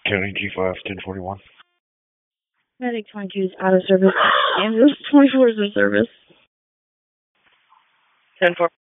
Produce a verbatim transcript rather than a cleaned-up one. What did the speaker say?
County G five, ten forty-one. Medic twenty-two is out of service. Ambulance twenty-four is in service. ten four.